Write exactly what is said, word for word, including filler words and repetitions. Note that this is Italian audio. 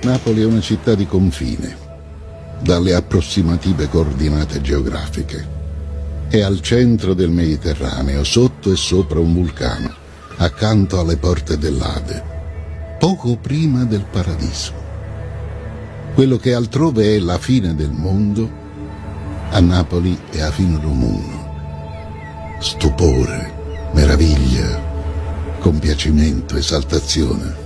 Napoli è una città di confine, dalle approssimative coordinate geografiche. È al centro del Mediterraneo, sotto e sopra un vulcano, accanto alle porte dell'Ade, poco prima del paradiso. Quello che altrove è la fine del mondo, a Napoli è a fine romuno. Stupore, meraviglia, compiacimento, esaltazione.